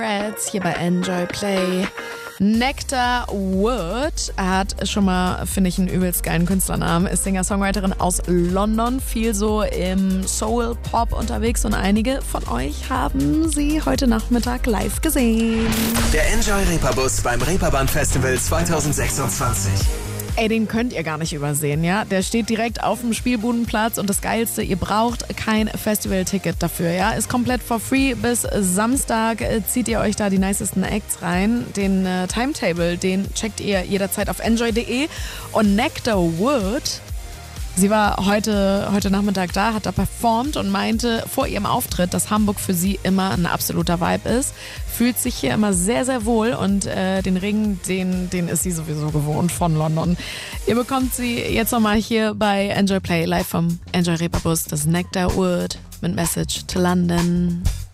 Reds hier bei Enjoy Play. Nectar Wood hat schon mal, finde ich, einen übelst geilen Künstlernamen, ist Singer-Songwriterin aus London, viel so im Soul-Pop unterwegs und einige von euch haben sie heute Nachmittag live gesehen. Der Enjoy Reeperbus beim Reeperbahn Festival 2026. Ey, den könnt ihr gar nicht übersehen, ja? Der steht direkt auf dem Spielbudenplatz und das Geilste, ihr braucht kein Festivalticket dafür, ja? Ist komplett for free. Bis Samstag zieht ihr euch da die nicesten Acts rein. Den Timetable, den checkt ihr jederzeit auf enjoy.de. Und Nectar Wood, sie war heute Nachmittag da, hat da performt und meinte vor ihrem Auftritt, dass Hamburg für sie immer ein absoluter Vibe ist. Fühlt sich hier immer sehr, sehr wohl und den Regen, den ist sie sowieso gewohnt von London. Ihr bekommt sie jetzt nochmal hier bei Enjoy Play, live vom Enjoy Reeperbus, das Nectar Wood mit Message to London.